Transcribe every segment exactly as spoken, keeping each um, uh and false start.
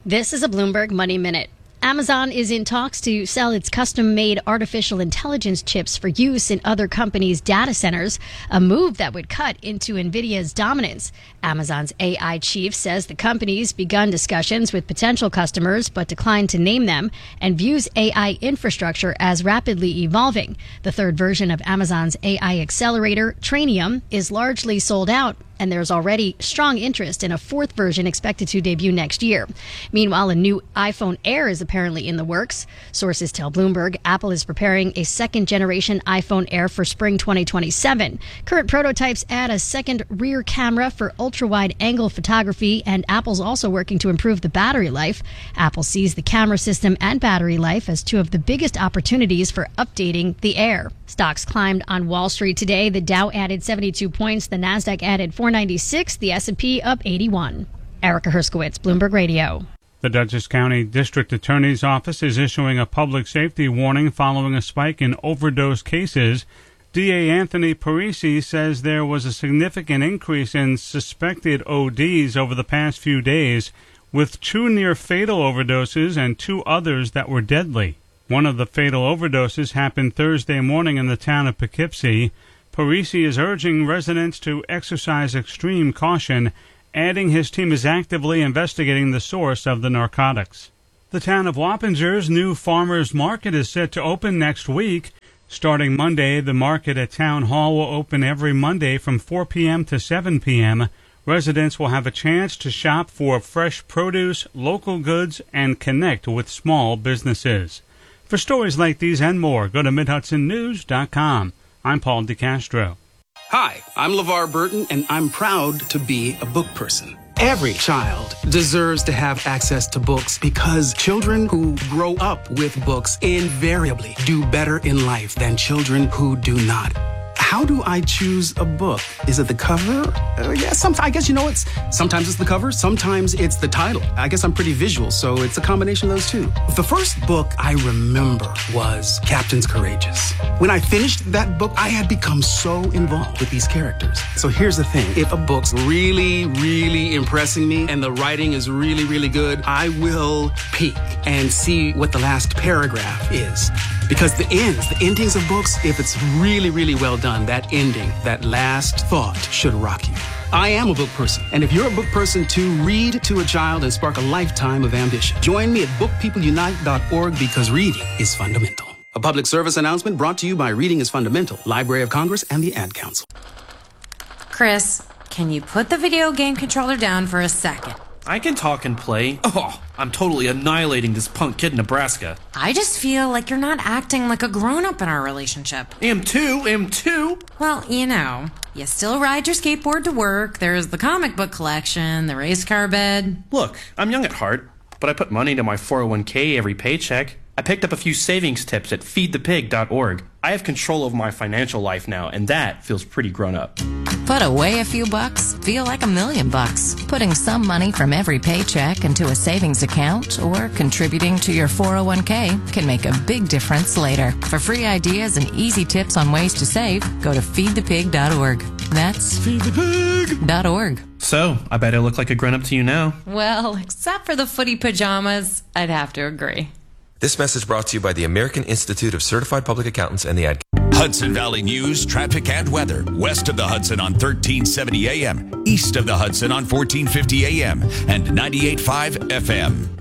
This is a Bloomberg Money Minute. Amazon is in talks to sell its custom-made artificial intelligence chips for use in other companies' data centers, a move that would cut into NVIDIA's dominance. Amazon's A I chief says the company's begun discussions with potential customers but declined to name them and views A I infrastructure as rapidly evolving. The third version of Amazon's A I accelerator, Trainium, is largely sold out, and there's already strong interest in a fourth version expected to debut next year. Meanwhile, a new iPhone Air is apparently in the works. Sources tell Bloomberg Apple is preparing a second-generation iPhone Air for spring twenty twenty-seven. Current prototypes add a second rear camera for ultra-wide-angle photography, and Apple's also working to improve the battery life. Apple sees the camera system and battery life as two of the biggest opportunities for updating the Air. Stocks climbed on Wall Street today. The Dow added seventy-two points. The Nasdaq added four ninety-six. The S and P up eighty-one. Erica Herskowitz, Bloomberg Radio. The Dutchess County District Attorney's Office is issuing a public safety warning following a spike in overdose cases. D A Anthony Parisi says there was a significant increase in suspected O Ds over the past few days, with two near-fatal overdoses and two others that were deadly. One of the fatal overdoses happened Thursday morning in the town of Poughkeepsie. Parisi is urging residents to exercise extreme caution, adding his team is actively investigating the source of the narcotics. The town of Wappinger's new farmers market is set to open next week. Starting Monday, the market at Town Hall will open every Monday from four p.m. to seven p.m. Residents will have a chance to shop for fresh produce, local goods, and connect with small businesses. For stories like these and more, go to mid hudson news dot com. I'm Paul DeCastro. Hi, I'm LeVar Burton, and I'm proud to be a book person. Every child deserves to have access to books because children who grow up with books invariably do better in life than children who do not. How do I choose a book? Is it the cover? Uh, yeah, some, I guess, you know, it's sometimes it's the cover, sometimes it's the title. I guess I'm pretty visual, so it's a combination of those two. The first book I remember was Captains Courageous. When I finished that book, I had become so involved with these characters. So here's the thing. If a book's really, really impressing me and the writing is really, really good, I will peek and see what the last paragraph is. Because the ends, the endings of books, if it's really, really well done, that ending, that last thought should rock you. I am a book person, and if you're a book person too, read to a child and spark a lifetime of ambition. Join me at book people unite dot org because reading is fundamental. A public service announcement brought to you by Reading is Fundamental, Library of Congress, and the Ad Council. Chris, can you put the video game controller down for a second? I can talk and play. Oh, I'm totally annihilating this punk kid in Nebraska. I just feel like you're not acting like a grown-up in our relationship. Am too, am too. Well, you know, you still ride your skateboard to work, there's the comic book collection, the race car bed. Look, I'm young at heart, but I put money into my four oh one k every paycheck. I picked up a few savings tips at feed the pig dot org. I have control over my financial life now, and that feels pretty grown up. Put away a few bucks, feel like a million bucks. Putting some money from every paycheck into a savings account or contributing to your four oh one k can make a big difference later. For free ideas and easy tips on ways to save, go to feed the pig dot org. That's feed the pig dot org. So, I bet I look like a grown-up to you now. Well, except for the footy pajamas, I'd have to agree. This message brought to you by the American Institute of Certified Public Accountants and the Ad. Hudson Valley News, traffic and weather. West of the Hudson on thirteen seventy A M. East of the Hudson on fourteen fifty A M. And ninety-eight point five F M.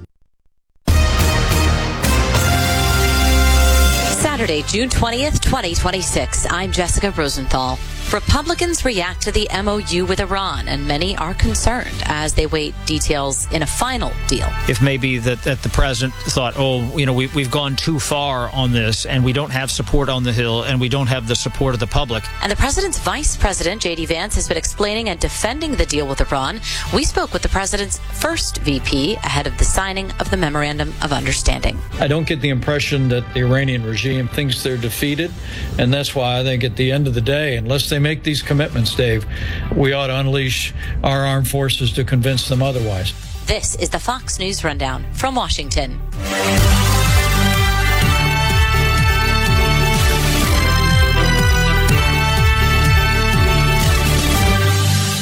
Saturday, June twentieth, twenty twenty-six. I'm Jessica Rosenthal. Republicans react to the M O U with Iran, and many are concerned as they wait details in a final deal. If maybe that, that the president thought, oh, you know, we, we've gone too far on this, and we don't have support on the Hill, and we don't have the support of the public. And the president's vice president, J D Vance, has been explaining and defending the deal with Iran. We spoke with the president's first V P ahead of the signing of the Memorandum of Understanding. I don't get the impression that the Iranian regime thinks they're defeated, and that's why I think at the end of the day, unless they make these commitments, Dave, we ought to unleash our armed forces to convince them otherwise. This is the Fox News Rundown from Washington. This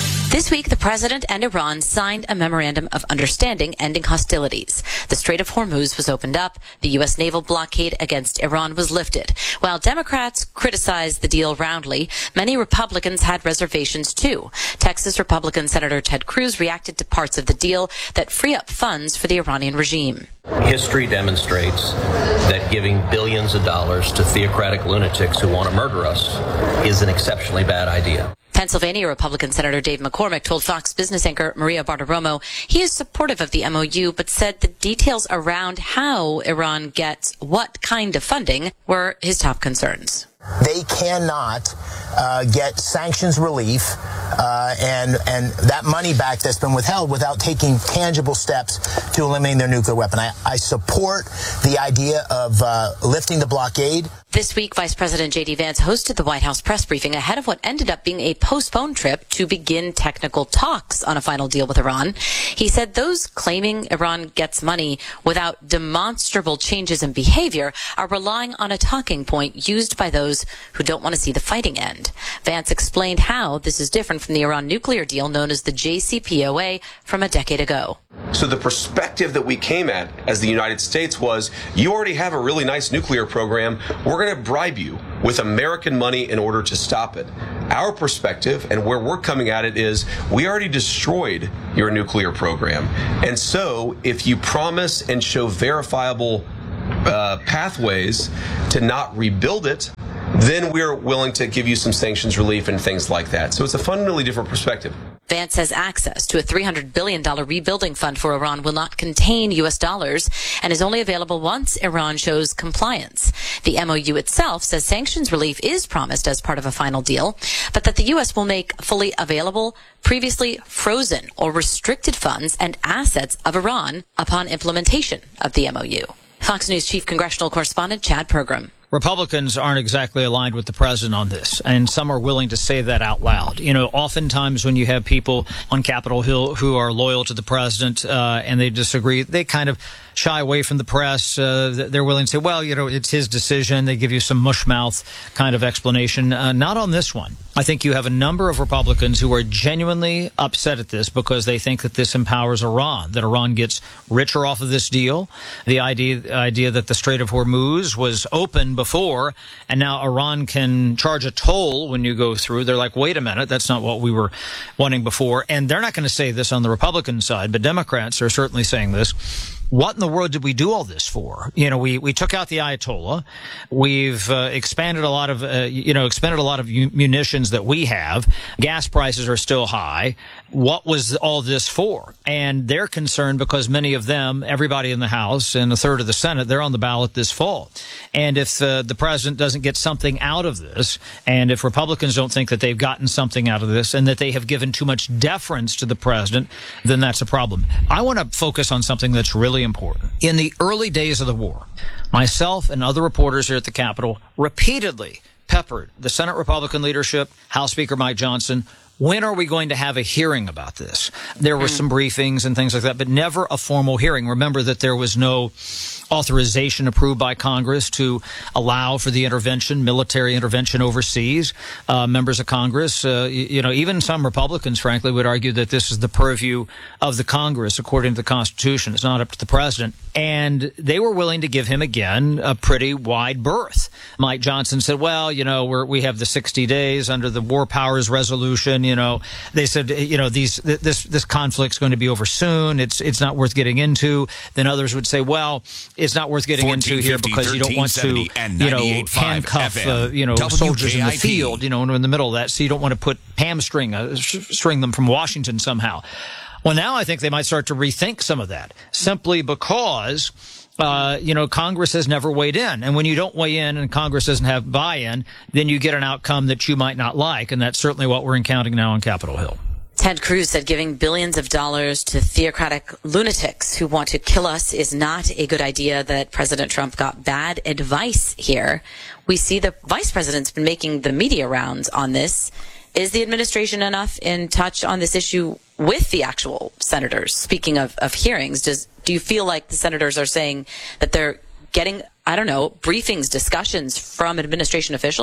This week, the president and Iran signed a memorandum of understanding ending hostilities. The Strait of Hormuz was opened up. The U S naval blockade against Iran was lifted. While Democrats criticized the deal roundly, many Republicans had reservations too. Texas Republican Senator Ted Cruz reacted to parts of the deal that free up funds for the Iranian regime. History demonstrates that giving billions of dollars to theocratic lunatics who want to murder us is an exceptionally bad idea. Pennsylvania Republican Senator Dave McCormick told Fox Business anchor Maria Bartiromo he is supportive of the M O U, but said the details around how Iran gets what kind of funding were his top concerns. They cannot uh, get sanctions relief uh, and and that money back that's been withheld without taking tangible steps to eliminating their nuclear weapon. I, I support the idea of uh, lifting the blockade. This week, Vice President J D Vance hosted the White House press briefing ahead of what ended up being a postponed trip to begin technical talks on a final deal with Iran. He said those claiming Iran gets money without demonstrable changes in behavior are relying on a talking point used by those who don't want to see the fighting end. Vance explained how this is different from the Iran nuclear deal known as the J C P O A from a decade ago. So the perspective that we came at as the United States was, you already have a really nice nuclear program. We're going to bribe you with American money in order to stop it. Our perspective and where we're coming at it is, we already destroyed your nuclear program. And so if you promise and show verifiable uh, pathways to not rebuild it, then we're willing to give you some sanctions relief and things like that. So it's a fundamentally different perspective. Vance says access to a three hundred billion dollars rebuilding fund for Iran will not contain U S dollars and is only available once Iran shows compliance. The M O U itself says sanctions relief is promised as part of a final deal, but that the U S will make fully available previously frozen or restricted funds and assets of Iran upon implementation of the M O U. Fox News Chief Congressional Correspondent Chad Pergram. Republicans aren't exactly aligned with the president on this, and some are willing to say that out loud. You know, oftentimes when you have people on Capitol Hill who are loyal to the president uh, and they disagree, they kind of shy away from the press. Uh, they're willing to say, well, you know, it's his decision. They give you some mushmouth kind of explanation. Uh, not on this one. I think you have a number of Republicans who are genuinely upset at this because they think that this empowers Iran, that Iran gets richer off of this deal. The idea, the idea that the Strait of Hormuz was open before, and now Iran can charge a toll when you go through. They're like, wait a minute, that's not what we were wanting before. And they're not going to say this on the Republican side, but Democrats are certainly saying this. What in the world did we do all this for? You know, we, we took out the Ayatollah. We've uh, expanded a lot of, uh, you know, expended a lot of munitions that we have. Gas prices are still high. What was all this for? And they're concerned because many of them, everybody in the House and a third of the Senate, they're on the ballot this fall. And if uh, the president doesn't get something out of this, and if Republicans don't think that they've gotten something out of this and that they have given too much deference to the president, then that's a problem. I want to focus on something that's really important. In the early days of the war, myself and other reporters here at the Capitol repeatedly peppered the Senate Republican leadership, House Speaker Mike Johnson. When are we going to have a hearing about this? There were some briefings and things like that, but never a formal hearing. Remember that there was no authorization approved by Congress to allow for the intervention, military intervention overseas. Uh, members of Congress, uh, you, you know, even some Republicans, frankly, would argue that this is the purview of the Congress, according to the Constitution. It's not up to the president. And they were willing to give him, again, a pretty wide berth. Mike Johnson said, well, you know, we're, we have the sixty days under the War Powers Resolution. You know, they said, you know, these this this conflict's going to be over soon. It's it's not worth getting into. Then others would say, well, it's not worth getting into here because you don't want to, you know, handcuff, uh, you know, soldiers in the field, you know, in the middle of that. So you don't want to put hamstring uh, string them from Washington somehow. Well, now I think they might start to rethink some of that simply because, uh, you know, Congress has never weighed in. And when you don't weigh in and Congress doesn't have buy-in, then you get an outcome that you might not like. And that's certainly what we're encountering now on Capitol Hill. Ted Cruz said giving billions of dollars to theocratic lunatics who want to kill us is not a good idea, that President Trump got bad advice here. We see the vice president's been making the media rounds on this. Is the administration enough in touch on this issue with the actual senators? Speaking of, of hearings, does do you feel like the senators are saying that they're getting, I don't know, briefings, discussions from administration officials?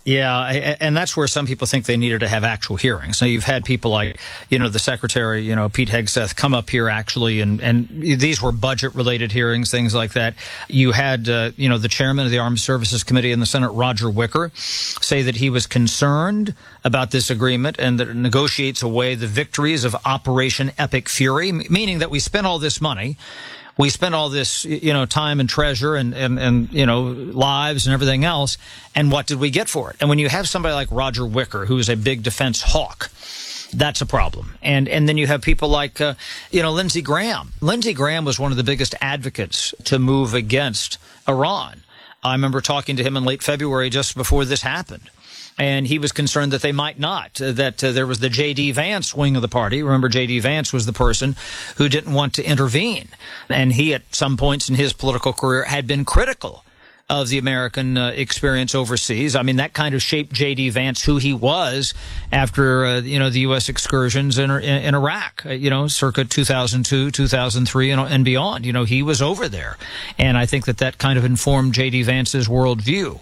Yeah, and that's where some people think they needed to have actual hearings. Now, you've had people like, you know, the Secretary, you know, Pete Hegseth, come up here actually, and, and these were budget-related hearings, things like that. You had, uh, you know, the chairman of the Armed Services Committee in the Senate, Roger Wicker, say that he was concerned about this agreement and that it negotiates away the victories of Operation Epic Fury, meaning that we spent all this money. We spent all this, you know, time and treasure and, and, and, you know, lives and everything else. And what did we get for it? And when you have somebody like Roger Wicker, who is a big defense hawk, that's a problem. And and then you have people like, uh, you know, Lindsey Graham. Lindsey Graham was one of the biggest advocates to move against Iran. I remember talking to him in late February just before this happened. And he was concerned that they might not, uh, that uh, there was the J D. Vance wing of the party. Remember, J D. Vance was the person who didn't want to intervene. And he, at some points in his political career, had been critical of the American uh, experience overseas. I mean, that kind of shaped J D. Vance, who he was after, uh, you know, the U S excursions in, in, in Iraq, uh, you know, circa two thousand two, two thousand three, and, and beyond. You know, he was over there. And I think that that kind of informed J D. Vance's worldview.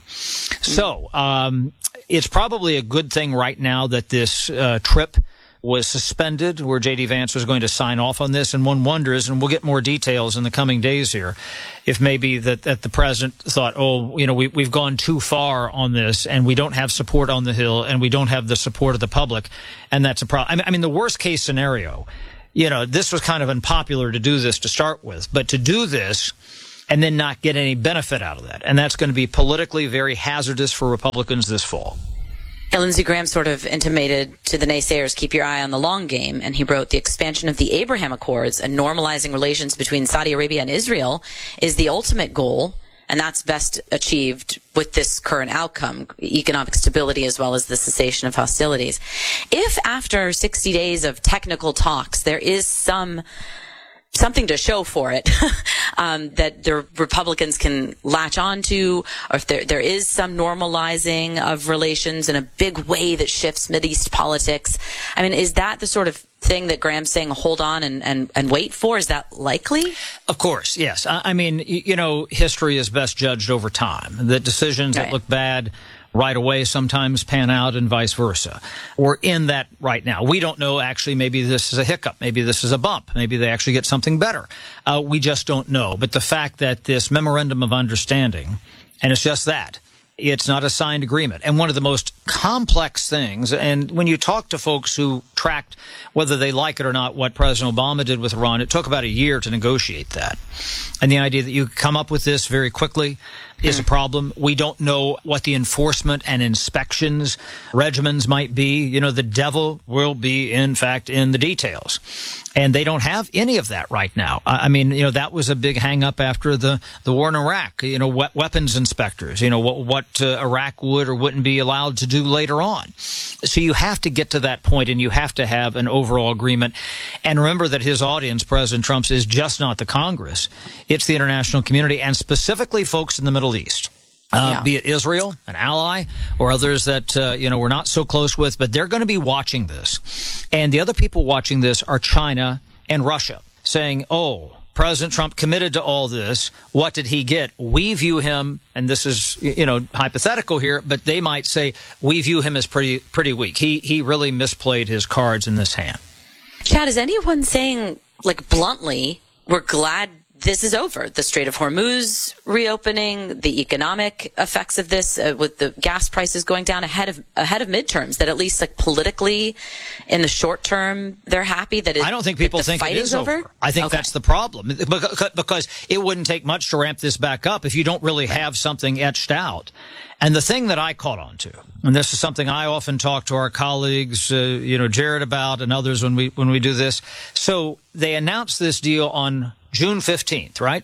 So, um, it's probably a good thing right now that this uh, trip was suspended, where J D. Vance was going to sign off on this. And one wonders, and we'll get more details in the coming days here, if maybe that, that the president thought, oh, you know, we, we've gone too far on this, and we don't have support on the Hill, and we don't have the support of the public, and that's a problem. I mean, the worst case scenario, you know, this was kind of unpopular to do this to start with, but to do this and then not get any benefit out of that. And that's going to be politically very hazardous for Republicans this fall. Yeah, Lindsey Graham sort of intimated to the naysayers, keep your eye on the long game. And he wrote, the expansion of the Abraham Accords and normalizing relations between Saudi Arabia and Israel is the ultimate goal. And that's best achieved with this current outcome, economic stability as well as the cessation of hostilities. If after sixty days of technical talks, there is some something to show for it, um, that the Republicans can latch on to, or if there, there is some normalizing of relations in a big way that shifts Mideast politics. I mean, is that the sort of thing that Graham's saying, hold on and, and, and wait for? Is that likely? Of course, yes. I, I mean, you know, history is best judged over time. The decisions right. that look bad right away sometimes pan out and vice versa. We're in that right now. We don't know, actually, maybe this is a hiccup. Maybe this is a bump. Maybe they actually get something better. Uh, we just don't know. But the fact that this memorandum of understanding, and it's just that, it's not a signed agreement. And one of the most complex things, and when you talk to folks who tracked, whether they like it or not, what President Obama did with Iran, it took about a year to negotiate that. And the idea that you come up with this very quickly is a problem. We don't know what the enforcement and inspections regimens might be. You know, the devil will be, in fact, in the details. And they don't have any of that right now. I mean, you know, that was a big hang-up after the, the war in Iraq. You know, we- weapons inspectors, you know, what, what uh, Iraq would or wouldn't be allowed to do later on. So you have to get to that point, and you have to have an overall agreement. And remember that his audience, President Trump's, is just not the Congress. It's the international community, and specifically folks in the Middle East. Uh, yeah. Be it Israel, an ally, or others that, uh, you know, we're not so close with, but they're going to be watching this. And the other people watching this are China and Russia, saying, oh, President Trump committed to all this. What did he get? We view him, and this is, you know, hypothetical here, but they might say, we view him as pretty, pretty weak. He, he really misplayed his cards in this hand. Chad, is anyone saying, like, bluntly, we're glad this is over? The Strait of Hormuz reopening, the economic effects of this, uh, with the gas prices going down ahead of ahead of midterms, that at least, like, politically, in the short term, they're happy that it, I don't think people think it is over. over. I think okay. that's the problem, because it wouldn't take much to ramp this back up if you don't really have something etched out. And the thing that I caught on to, and this is something I often talk to our colleagues, uh, you know, Jared about, and others when we when we do this. So they announced this deal on June fifteenth, right?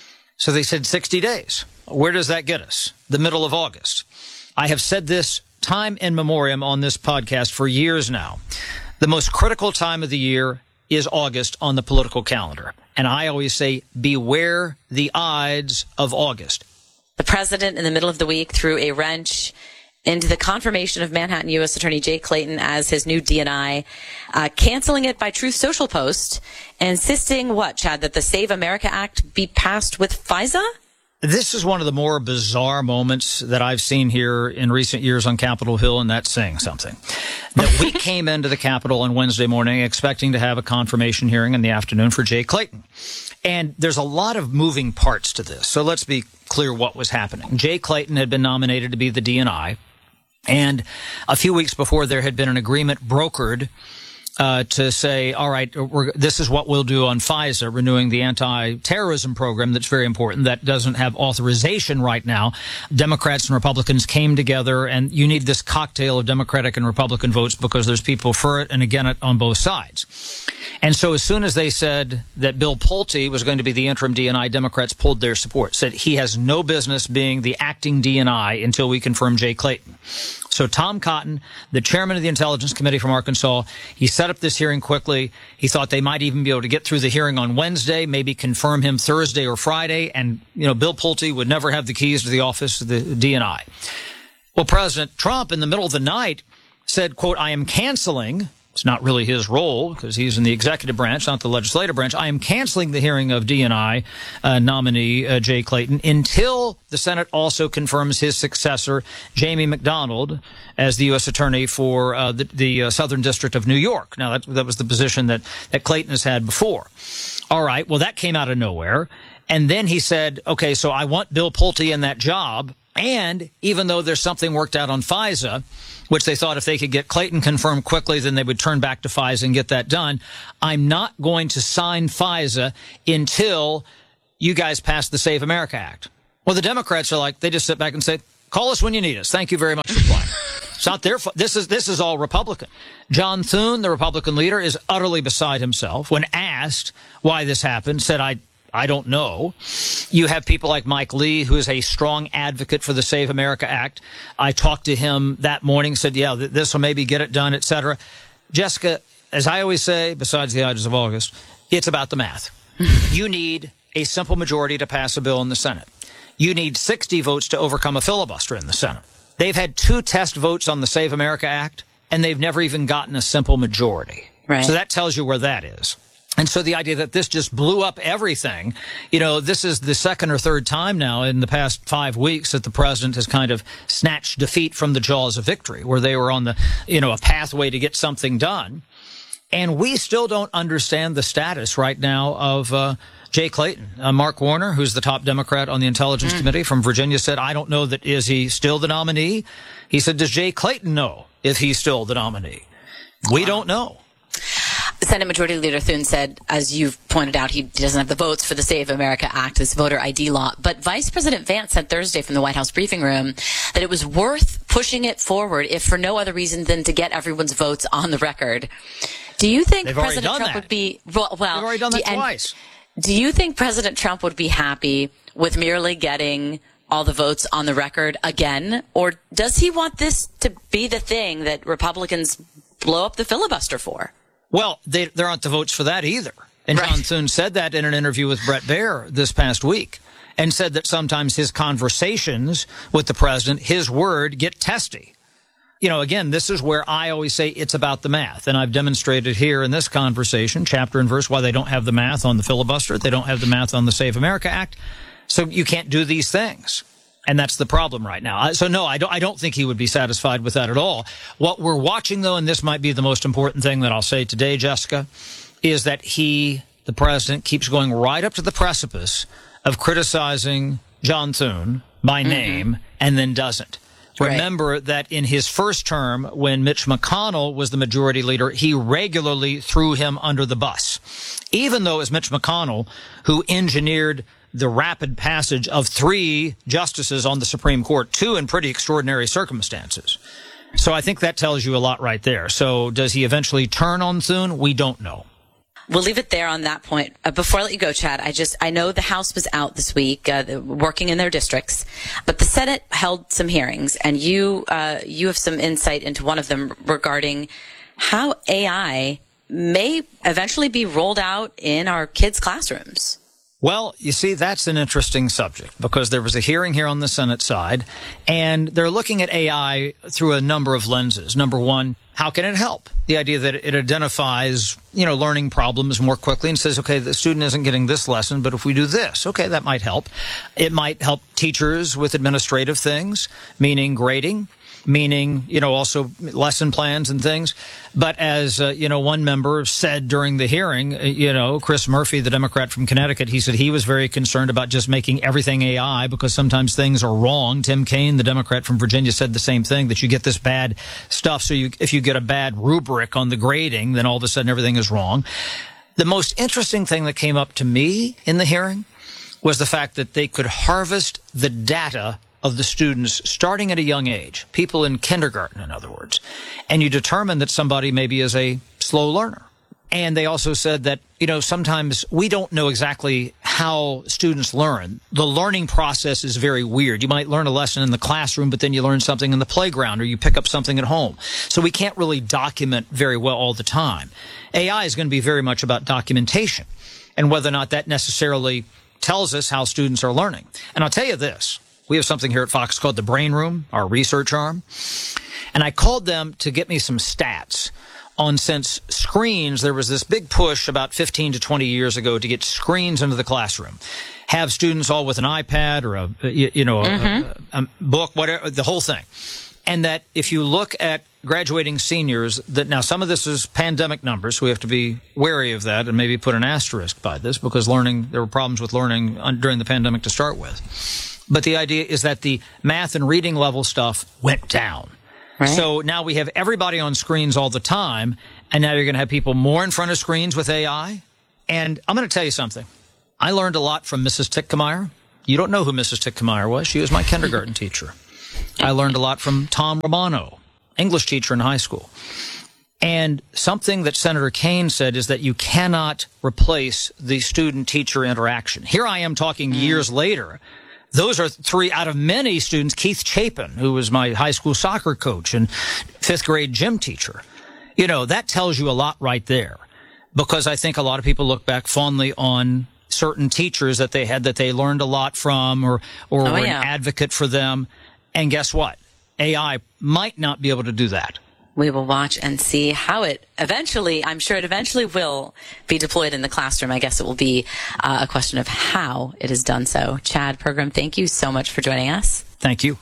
So they said sixty days. Where does that get us? The middle of August. I have said this time in memoriam on this podcast for years now. The most critical time of the year is August on the political calendar. And I always say, beware the Ides of August. The president, in the middle of the week, threw a wrench into the confirmation of Manhattan U S Attorney Jay Clayton as his new D N I, uh, canceling it by Truth Social Post, insisting, what, Chad, that the Save America Act be passed with FISA? This is one of the more bizarre moments that I've seen here in recent years on Capitol Hill, and that's saying something. That we came into the Capitol on Wednesday morning expecting to have a confirmation hearing in the afternoon for Jay Clayton. And there's a lot of moving parts to this. So let's be clear what was happening. Jay Clayton had been nominated to be the D N I. And a few weeks before, there had been an agreement brokered Uh, to say, all right, we're, this is what we'll do on FISA, renewing the anti-terrorism program that's very important, that doesn't have authorization right now. Democrats and Republicans came together, and you need this cocktail of Democratic and Republican votes because there's people for it and against it on both sides. And so as soon as they said that Bill Pulte was going to be the interim D N I, Democrats pulled their support, said he has no business being the acting D N I until we confirm Jay Clayton. So Tom Cotton, the chairman of the Intelligence Committee from Arkansas, he set up this hearing quickly. He thought they might even be able to get through the hearing on Wednesday, maybe confirm him Thursday or Friday, and, you know, Bill Pulte would never have the keys to the office of the D N I. Well, President Trump, in the middle of the night, said, quote, I am canceling. It's not really his role because he's in the executive branch, not the legislative branch. I am canceling the hearing of D N I uh, nominee uh, Jay Clayton until the Senate also confirms his successor, Jamie McDonald, as the U S attorney for uh, the, the uh, Southern District of New York. Now, that, that was the position that, that Clayton has had before. All right, well, that came out of nowhere. And then he said, okay, so I want Bill Pulte in that job. And even though there's something worked out on FISA, which they thought if they could get Clayton confirmed quickly, then they would turn back to FISA and get that done, I'm not going to sign FISA until you guys pass the Save America Act. Well, the Democrats are like, they just sit back and say, call us when you need us. Thank you very much for applying. It's not their fault. This is, this is all Republican. John Thune, the Republican leader, is utterly beside himself. When asked why this happened, said, I I don't know. You have people like Mike Lee, who is a strong advocate for the Save America Act. I talked to him that morning, said, yeah, th- this will maybe get it done, et cetera. Jessica, as I always say, besides the Ides of August, it's about the math. You need a simple majority to pass a bill in the Senate. You need sixty votes to overcome a filibuster in the Senate. They've had two test votes on the Save America Act, and they've never even gotten a simple majority. Right. So that tells you where that is. And so the idea that this just blew up everything, you know, this is the second or third time now in the past five weeks that the president has kind of snatched defeat from the jaws of victory, where they were on the, you know, a pathway to get something done. And we still don't understand the status right now of uh, Jay Clayton. Uh, Mark Warner, who's the top Democrat on the Intelligence mm. Committee from Virginia, said, I don't know that is he still the nominee. He said, does Jay Clayton know if he's still the nominee? We wow. don't know. Senate Majority Leader Thune said, as you've pointed out, he doesn't have the votes for the Save America Act, this voter I D law. But Vice President Vance said Thursday from the White House briefing room that it was worth pushing it forward, if for no other reason than to get everyone's votes on the record. Do you think They've President Trump that. would be well? well They've already done that do, twice. Do you think President Trump would be happy with merely getting all the votes on the record again, or does he want this to be the thing that Republicans blow up the filibuster for? Well, they, there aren't the votes for that either. And right. John Thune said that in an interview with Bret Baier this past week, and said that sometimes his conversations with the president, his word, get testy. You know, again, this is where I always say it's about the math. And I've demonstrated here in this conversation, chapter and verse, why they don't have the math on the filibuster. They don't have the math on the Save America Act. So you can't do these things. And that's the problem right now. So, no, I don't, I don't think he would be satisfied with that at all. What we're watching, though, and this might be the most important thing that I'll say today, Jessica, is that he, the president, keeps going right up to the precipice of criticizing John Thune by mm-hmm. name and then doesn't. Right. Remember that in his first term, when Mitch McConnell was the majority leader, he regularly threw him under the bus, even though it was Mitch McConnell who engineered the rapid passage of three justices on the Supreme Court, two in pretty extraordinary circumstances. So I think that tells you a lot right there. So does he eventually turn on Thune? We don't know. We'll leave it there on that point. Uh, before I let you go, Chad, I just, I know the House was out this week, uh, working in their districts, but the Senate held some hearings, and you, uh, you have some insight into one of them regarding how A I may eventually be rolled out in our kids' classrooms. Well, you see, that's an interesting subject because there was a hearing here on the Senate side, and they're looking at A I through a number of lenses. Number one, how can it help? The idea that it identifies, you know, learning problems more quickly and says, okay, the student isn't getting this lesson, but if we do this, okay, that might help. It might help teachers with administrative things, meaning grading, meaning, you know, also lesson plans and things. But as, uh, you know, one member said during the hearing, uh, you know, Chris Murphy, the Democrat from Connecticut, he said he was very concerned about just making everything A I because sometimes things are wrong. Tim Kaine, the Democrat from Virginia, said the same thing, that you get this bad stuff. So you, if you get a bad rubric on the grading, then all of a sudden everything is wrong. The most interesting thing that came up to me in the hearing was the fact that they could harvest the data of the students starting at a young age, people in kindergarten, in other words, and you determine that somebody maybe is a slow learner. And they also said that, you know, sometimes we don't know exactly how students learn. The learning process is very weird. You might learn a lesson in the classroom, but then you learn something in the playground or you pick up something at home. So we can't really document very well all the time. A I is going to be very much about documentation and whether or not that necessarily tells us how students are learning. And I'll tell you this. We have something here at Fox called the Brain Room, our research arm. And I called them to get me some stats on, since screens, there was this big push about fifteen to twenty years ago to get screens into the classroom. Have students all with an iPad or a, you, you know, mm-hmm. a, a, a book, whatever, the whole thing. And that if you look at graduating seniors, that now some of this is pandemic numbers, so we have to be wary of that and maybe put an asterisk by this because learning, there were problems with learning during the pandemic to start with. But the idea is that the math and reading level stuff went down. Right. So now we have everybody on screens all the time, and now you're going to have people more in front of screens with A I. And I'm going to tell you something. I learned a lot from Missus Tickmeyer. You don't know who Missus Tickmeyer was. She was my kindergarten teacher. I learned a lot from Tom Romano, English teacher in high school. And something that Senator Kaine said is that you cannot replace the student-teacher interaction. Here I am talking mm. years later. Those are three out of many students. Keith Chapin, who was my high school soccer coach and fifth grade gym teacher. You know, that tells you a lot right there. Because I think a lot of people look back fondly on certain teachers that they had that they learned a lot from or, or oh, were yeah. an advocate for them. And guess what? A I might not be able to do that. We will watch and see how it eventually, I'm sure it eventually will be deployed in the classroom. I guess it will be uh, a question of how it is done so. Chad Pergram, thank you so much for joining us. Thank you.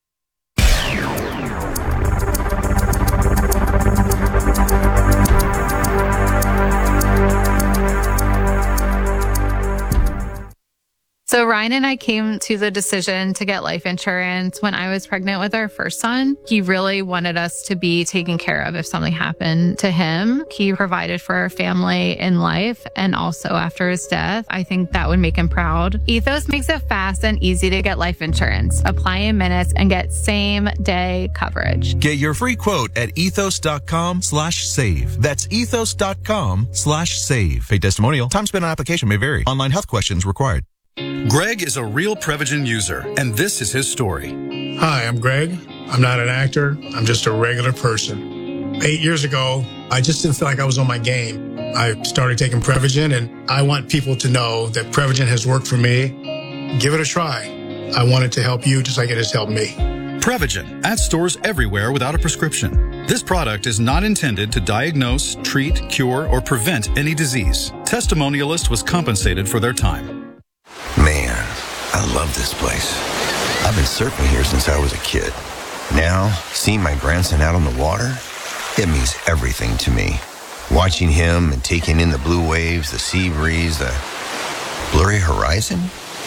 So Ryan and I came to the decision to get life insurance when I was pregnant with our first son. He really wanted us to be taken care of if something happened to him. He provided for our family in life and also after his death. I think that would make him proud. Ethos makes it fast and easy to get life insurance. Apply in minutes and get same day coverage. Get your free quote at ethos.com slash save. That's ethos.com slash save. Paid testimonial. Time spent on application may vary. Online health questions required. Greg is a real Prevagen user, and this is his story. Hi, I'm Greg. I'm not an actor. I'm just a regular person. Eight years ago, I just didn't feel like I was on my game. I started taking Prevagen, and I want people to know that Prevagen has worked for me. Give it a try. I want it to help you just like it has helped me. Prevagen, at stores everywhere without a prescription. This product is not intended to diagnose, treat, cure, or prevent any disease. Testimonialist was compensated for their time. Man, I love this place. I've been surfing here since I was a kid. Now, seeing my grandson out on the water, it means everything to me. Watching him and taking in the blue waves, the sea breeze, the blurry horizon.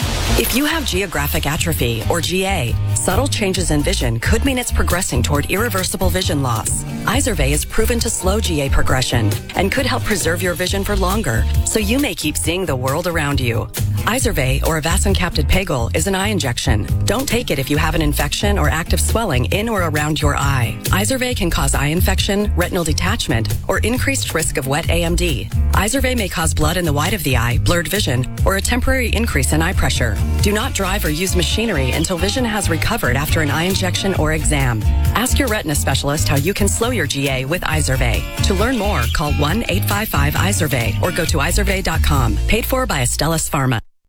If you have geographic atrophy, or G A, subtle changes in vision could mean it's progressing toward irreversible vision loss. Izervay is proven to slow G A progression and could help preserve your vision for longer, so you may keep seeing the world around you. Izervay, or avacincaptad pegol, is an eye injection. Don't take it if you have an infection or active swelling in or around your eye. Izervay can cause eye infection, retinal detachment, or increased risk of wet A M D. Izervay may cause blood in the white of the eye, blurred vision, or a temporary increase in eye pressure. Do not drive or use machinery until vision has recovered after an eye injection or exam. Ask your retina specialist how you can slow your G A with Izervay. To learn more, call one eight five five Izervay or go to izervay dot com. Paid for by Astellas Pharma.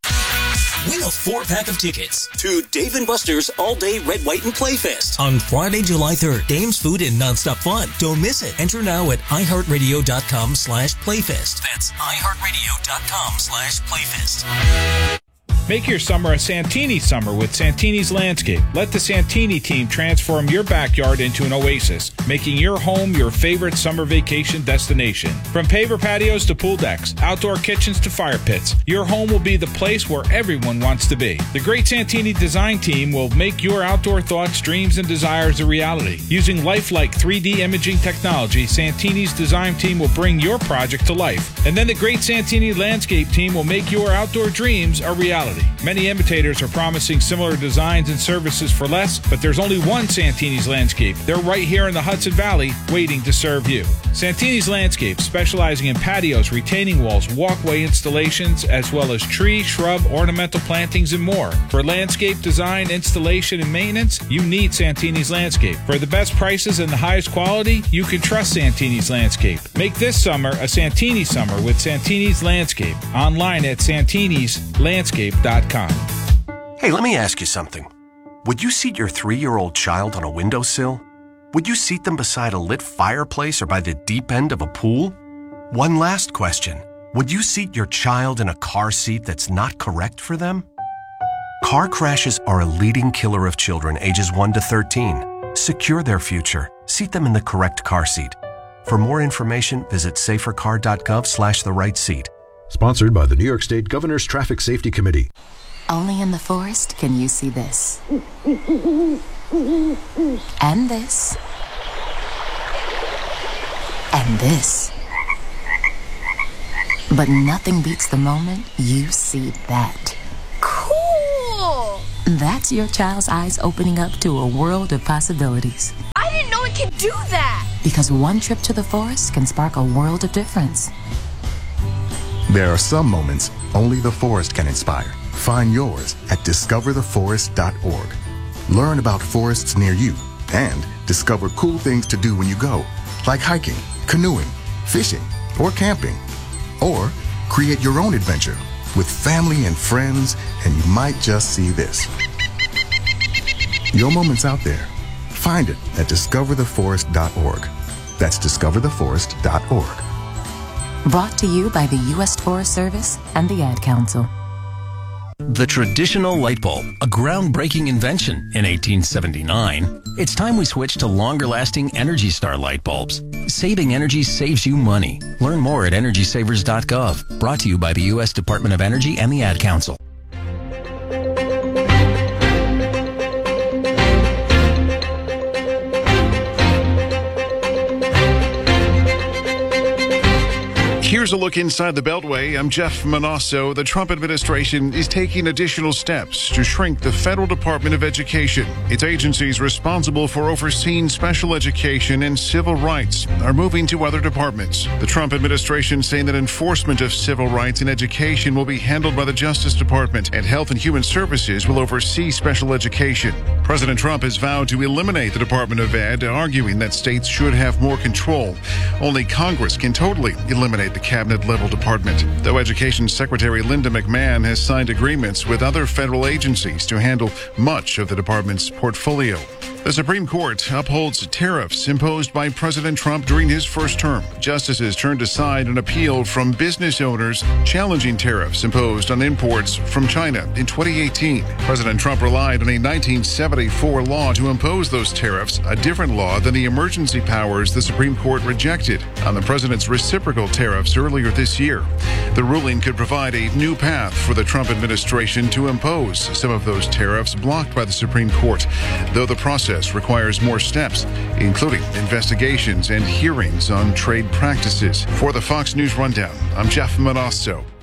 Win a four-pack of tickets to Dave and Buster's All-Day Red, White, and Playfest on Friday, July third. Games, food, and nonstop fun. Don't miss it. Enter now at iHeartRadio.com slash Playfest. That's iHeartRadio.com slash Playfest. Make your summer a Santini summer with Santini's Landscape. Let the Santini team transform your backyard into an oasis, making your home your favorite summer vacation destination. From paver patios to pool decks, outdoor kitchens to fire pits, your home will be the place where everyone wants to be. The great Santini design team will make your outdoor thoughts, dreams, and desires a reality. Using lifelike three D imaging technology, Santini's design team will bring your project to life. And then the great Santini Landscape team will make your outdoor dreams a reality. Many imitators are promising similar designs and services for less, but there's only one Santini's Landscape. They're right here in the Hudson Valley, waiting to serve you. Santini's Landscape, specializing in patios, retaining walls, walkway installations, as well as tree, shrub, ornamental plantings, and more. For landscape design, installation, and maintenance, you need Santini's Landscape. For the best prices and the highest quality, you can trust Santini's Landscape. Make this summer a Santini summer with Santini's Landscape. Online at santinis landscape dot com. Hey, let me ask you something. Would you seat your three-year-old child on a windowsill? Would you seat them beside a lit fireplace or by the deep end of a pool? One last question. Would you seat your child in a car seat that's not correct for them? Car crashes are a leading killer of children ages one to thirteen. Secure their future. Seat them in the correct car seat. For more information, visit safercar.gov slash the right seat. Sponsored by the New York State Governor's Traffic Safety Committee. Only in the forest can you see this. And this. And this. But nothing beats the moment you see that. Cool! That's your child's eyes opening up to a world of possibilities. I didn't know it could do that! Because one trip to the forest can spark a world of difference. There are some moments only the forest can inspire. Find yours at discover the forest dot org. Learn about forests near you and discover cool things to do when you go, like hiking, canoeing, fishing, or camping. Or create your own adventure with family and friends, and you might just see this. Your moment's out there. Find it at discover the forest dot org. That's discover the forest dot org. Brought to you by the U S Forest Service and the Ad Council. The traditional light bulb, a groundbreaking invention in eighteen seventy-nine. It's time we switch to longer-lasting Energy Star light bulbs. Saving energy saves you money. Learn more at energy savers dot gov. Brought to you by the U S Department of Energy and the Ad Council. Here's a look inside the Beltway. I'm Jeff Manasso. The Trump administration is taking additional steps to shrink the Federal Department of Education. Its agencies responsible for overseeing special education and civil rights are moving to other departments. The Trump administration saying that enforcement of civil rights in education will be handled by the Justice Department, and Health and Human Services will oversee special education. President Trump has vowed to eliminate the Department of Ed, arguing that states should have more control. Only Congress can totally eliminate the cabinet-level department, though Education Secretary Linda McMahon has signed agreements with other federal agencies to handle much of the department's portfolio. The Supreme Court upholds tariffs imposed by President Trump during his first term. Justices turned aside an appeal from business owners challenging tariffs imposed on imports from China in twenty eighteen. President Trump relied on a nineteen seventy-four law to impose those tariffs, a different law than the emergency powers the Supreme Court rejected on the president's reciprocal tariffs earlier this year. The ruling could provide a new path for the Trump administration to impose some of those tariffs blocked by the Supreme Court, though the process requires more steps, including investigations and hearings on trade practices. For the Fox News Rundown, I'm Jeff Manasso.